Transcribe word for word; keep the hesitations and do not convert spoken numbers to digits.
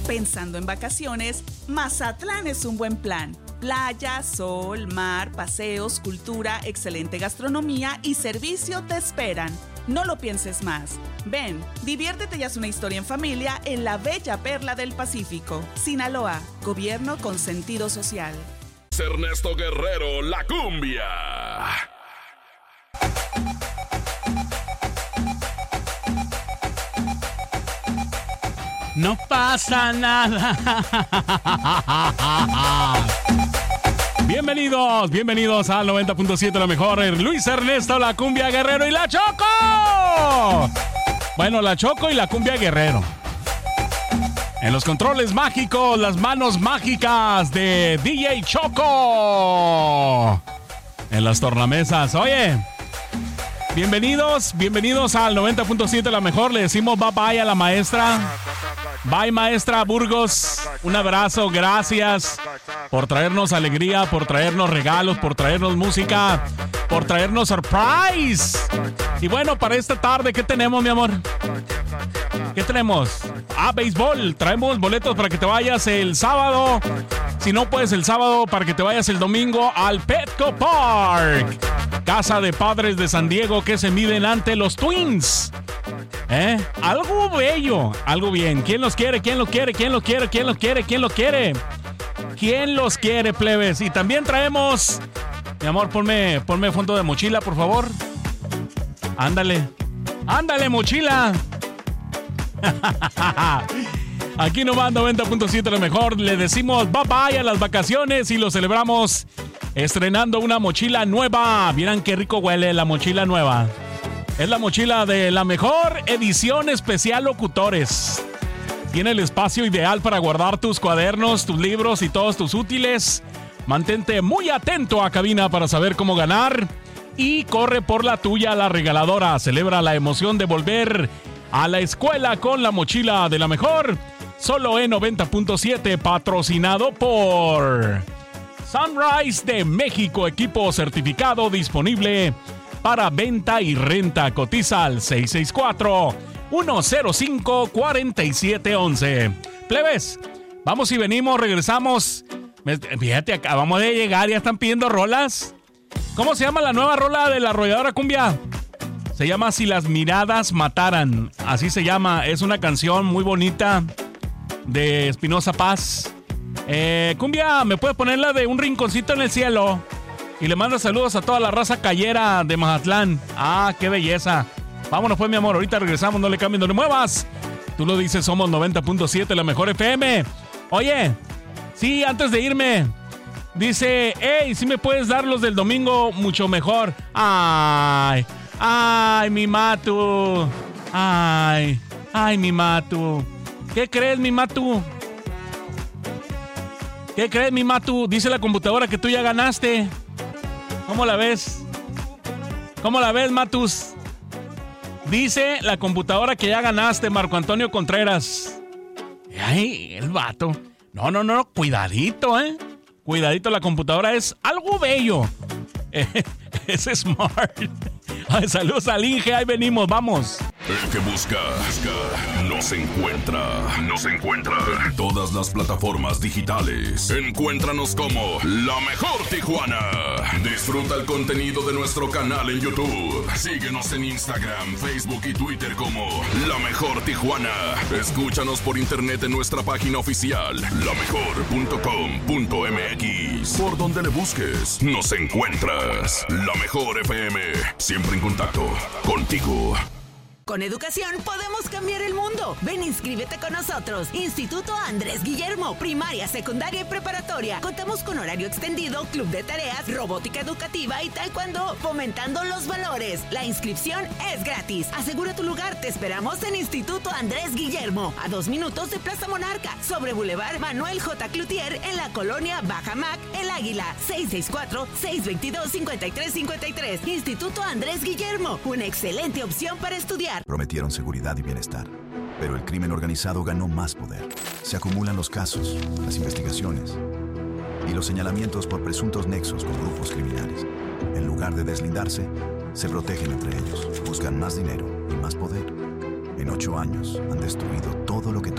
Pensando en vacaciones, Mazatlán es un buen plan. Playa, sol, mar, paseos, cultura, excelente gastronomía y servicio te esperan. No lo pienses más. Ven, diviértete y haz una historia en familia en la bella perla del Pacífico. Sinaloa, gobierno con sentido social. Ernesto Guerrero, La Cumbia. No pasa nada. Bienvenidos, bienvenidos al noventa punto siete, la mejor. Luis Ernesto, La Cumbia Guerrero y La Choco. Bueno, La Choco y La Cumbia Guerrero. En los controles mágicos, las manos mágicas de D J Choco. En las tornamesas, oye. Bienvenidos, bienvenidos al noventa punto siete, la mejor. Le decimos bye bye a la maestra. Bye, maestra Burgos. Un abrazo, gracias por traernos alegría, por traernos regalos, por traernos música, por traernos surprise. Y bueno, para esta tarde, ¿qué tenemos, mi amor? ¿Qué tenemos? Ah, béisbol. Traemos boletos para que te vayas el sábado. Si no puedes el sábado, para que te vayas el domingo al Petco Park. Casa de Padres de San Diego que se miden ante los Twins. ¿Eh? Algo bello, algo bien. ¿Quién los quiere? ¿Quién los quiere? ¿Quién los quiere? ¿Quién los quiere? ¿Quién los quiere? ¿Quién los quiere, plebes? Y también traemos... Mi amor, ponme, ponme fondo de mochila, por favor. Ándale. Ándale, mochila. Aquí nomás noventa punto siete, lo mejor. Le decimos bye bye a las vacaciones y lo celebramos estrenando una mochila nueva. Miren qué rico huele la mochila nueva. Es la mochila de la mejor edición especial locutores. Tiene el espacio ideal para guardar tus cuadernos, tus libros y todos tus útiles. Mantente muy atento a cabina para saber cómo ganar. Y corre por la tuya a la regaladora. Celebra la emoción de volver a la escuela con la mochila de la mejor. Solo en noventa punto siete, patrocinado por Sunrise de México. Equipo certificado disponible para venta y renta. Cotiza al seis seis cuatro, uno cero cinco, cuatro siete once. Plebes, vamos y venimos, regresamos. Fíjate, acabamos de llegar, ya están pidiendo rolas. ¿Cómo se llama la nueva rola de la Arrolladora Cumbia? Se llama Si las miradas mataran. Así se llama, es una canción muy bonita de Espinosa Paz. Eh, Cumbia, ¿me puedes ponerla de Un Rinconcito en el Cielo? Y le mando saludos a toda la raza callera de Mazatlán. Ah, qué belleza. Vámonos pues, mi amor. Ahorita regresamos. No le cambies, no le muevas. Tú lo dices, somos noventa punto siete, la mejor F M. Oye, sí, antes de irme, dice, hey, si me puedes dar los del domingo mucho mejor. Ay, ay, mi Matu. Ay, ay, mi Matu. ¿Qué crees, mi Matu? ¿Qué crees, mi Matu? Dice la computadora que tú ya ganaste. ¿Cómo la ves? ¿Cómo la ves, Matus? Dice la computadora que ya ganaste, Marco Antonio Contreras. Ay, el vato. No, no, no, cuidadito, ¿eh? Cuidadito, la computadora es algo bello. Es smart. Ay, saludos al Inge, ahí venimos, vamos. El que busca, busca, nos encuentra. Nos encuentra en todas las plataformas digitales. Encuéntranos como La Mejor Tijuana. Disfruta el contenido de nuestro canal en YouTube. Síguenos en Instagram, Facebook y Twitter como La Mejor Tijuana. Escúchanos por internet en nuestra página oficial, la mejor punto com punto m x. Por donde le busques, nos encuentras. La Mejor F M, siempre en contacto contigo. Con educación podemos cambiar el mundo. Ven, inscríbete con nosotros. Instituto Andrés Guillermo, primaria, secundaria y preparatoria. Contamos con horario extendido, club de tareas, robótica educativa y taekwondo, fomentando los valores. La inscripción es gratis. Asegura tu lugar. Te esperamos en Instituto Andrés Guillermo, a dos minutos de Plaza Monarca, sobre Boulevard Manuel J. Cloutier, en la colonia Bajamac, El Águila. seis seis cuatro, seis dos dos, cinco tres cinco tres. Instituto Andrés Guillermo, una excelente opción para estudiar. Prometieron seguridad y bienestar, pero el crimen organizado ganó más poder. Se acumulan los casos, las investigaciones y los señalamientos por presuntos nexos con grupos criminales. En lugar de deslindarse, se protegen entre ellos, buscan más dinero y más poder. En ocho años han destruido todo lo que